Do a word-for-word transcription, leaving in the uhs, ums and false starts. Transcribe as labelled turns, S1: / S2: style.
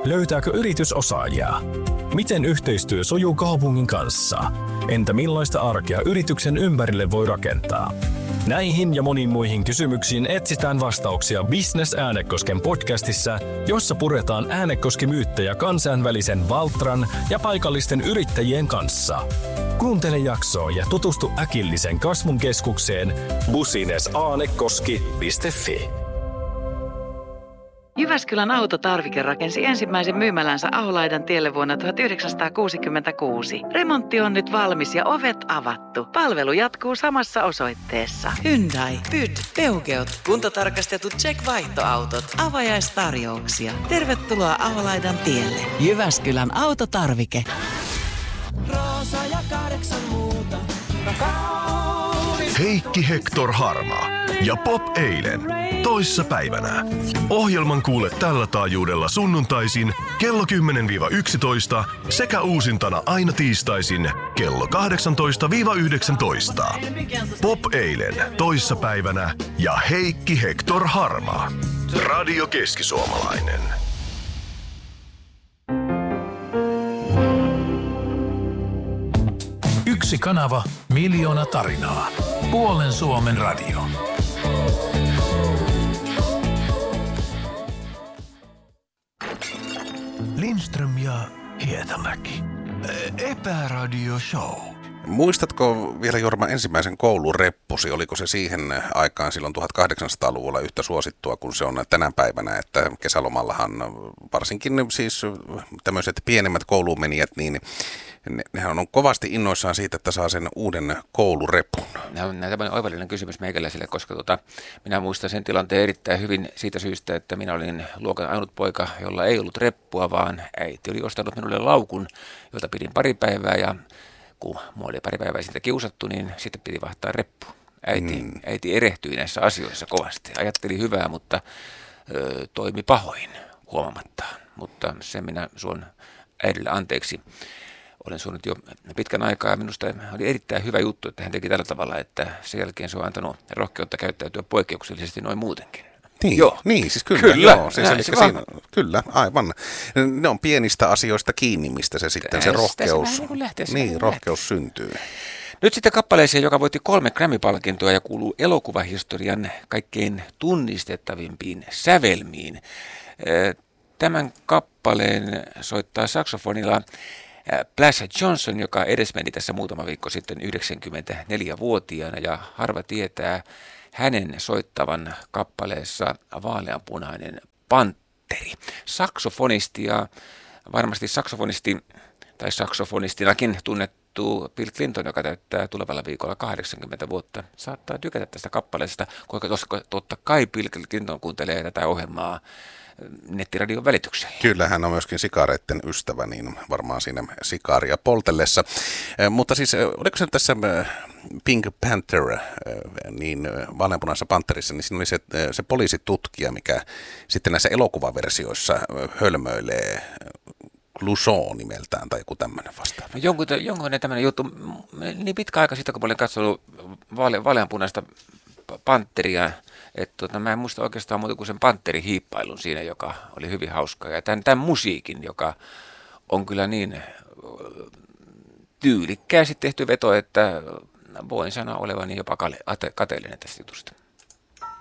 S1: Löytääkö yritys osaajia? Miten yhteistyö sujuu kaupungin kanssa? Entä millaista arkea yrityksen ympärille voi rakentaa? Näihin ja moniin muihin kysymyksiin etsitään vastauksia Business Äänekosken podcastissa, jossa puretaan Äänekoski-myyttejä kansainvälisen Valtran ja paikallisten yrittäjien kanssa. Kuuntele jaksoa ja tutustu äkillisen kasvun keskukseen businessaanekoski piste fi.
S2: Jyväskylän Autotarvike rakensi ensimmäisen myymälänsä Aholaidan tielle vuonna tuhatyhdeksänsataakuusikymmentäkuusi. Remontti on nyt valmis ja ovet avattu. Palvelu jatkuu samassa osoitteessa. Hyundai, Pyd, Peugeot, kuntotarkastetut check-vaihtoautot, avajaistarjouksia. Tervetuloa Aholaidan tielle. Jyväskylän Autotarvike.
S3: Roosa ja kahdeksan muuta.
S4: Heikki Hector Harma ja Pop Eilen toissa päivänä. Ohjelman kuule tällä taajuudella sunnuntaisin kello kymmenen yksitoista sekä uusintana aina tiistaisin kello kahdeksantoista yhdeksäntoista. Pop Eilen toissa päivänä ja Heikki Hector Harma. Radio Keski-Suomalainen.
S5: Yksi kanava, miljoona tarinaa. Puolen Suomen radio.
S4: Lindström ja Hietamäki. Epäradio Show.
S6: Muistatko vielä, Jorma, ensimmäisen koulureppusi? Oliko se siihen aikaan silloin tuhatkahdeksansataaluvulla yhtä suosittua kuin se on tänä päivänä, että kesälomallahan varsinkin siis tämmöiset pienemmät koulumenijät, niin nehän on kovasti innoissaan siitä, että saa sen uuden koulurepun.
S7: Tämä on tämmöinen oivallinen kysymys meikäläisille, koska tota, minä muistan sen tilanteen erittäin hyvin siitä syystä, että minä olin luokan ainut poika, jolla ei ollut reppua, vaan äiti oli ostanut minulle laukun, jota pidin pari päivää, ja kun mua oli pari päivää siitä kiusattu, niin sitten piti vaihtaa reppu. Äiti, mm. äiti erehtyi näissä asioissa kovasti. Ajatteli hyvää, mutta ö, toimi pahoin huomaamattaan. Mutta sen minä suon äidille anteeksi. Olen suonut jo pitkän aikaa, ja minusta oli erittäin hyvä juttu, että hän teki tällä tavalla, että sen jälkeen se on antanut rohkeutta käyttäytyä poikkeuksellisesti noin muutenkin.
S6: Niin,
S7: joo.
S6: niin, siis kyllä.
S7: Kyllä,
S6: joo, siis eli siinä, kyllä, aivan. Ne on pienistä asioista kiinni, mistä se sitten se rohkeus,
S7: niin
S6: niin, rohkeus syntyy.
S7: Nyt sitten kappaleeseen, joka voitti kolme Grammy-palkintoa ja kuuluu elokuvahistorian kaikkein tunnistettavimpiin sävelmiin. Tämän kappaleen soittaa saksofonilla Blas Johnson, joka edesmeni tässä muutama viikko sitten yhdeksänkymmentäneljävuotiaana, ja harva tietää hänen soittavan kappaleessa Vaaleanpunainen pantteri. Saksofonisti ja varmasti saksofonisti tai saksofonistinakin tunnettu Bill Clinton, joka täyttää tulevalla viikolla kahdeksankymmentä vuotta, saattaa tykätä tästä kappaleesta, koska totta kai Bill Clinton kuuntelee tätä ohjelmaa nettiradion välityksellä.
S6: Kyllä, hän on myöskin sikareiden ystävä, niin varmaan siinä sikaaria poltellessa. Eh, mutta siis, oliko se tässä Pink Panther, niin Vaaleanpunaisessa panterissa, niin siinä oli se, se poliisitutkija, mikä sitten näissä elokuvaversioissa hölmöilee Clouseau nimeltään tai joku tämmöinen vastaava.
S7: Jonkun, jonkun tämmöinen juttu, niin pitkä aika sitten, kun olen katsonut vaale, Vaaleanpunaista pantteria, että tota, mä en muista oikeastaan muuta kuin sen pantterihiippailun siinä, joka oli hyvin hauskaa. Ja tämän, tämän musiikin, joka on kyllä niin tyylikkäästi tehty veto, että voin sanoa olevani jopa kateellinen tästä jutusta.